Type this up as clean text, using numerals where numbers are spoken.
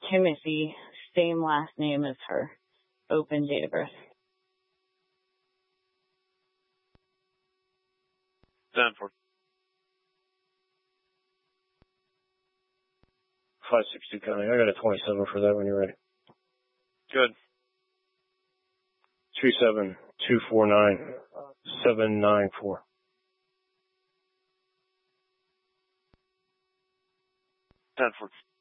Timothy, same last name as her. Open date of birth. Stanford. 562 counting. I got a 27 for that when you're ready. Good. 27249-794. Stanford.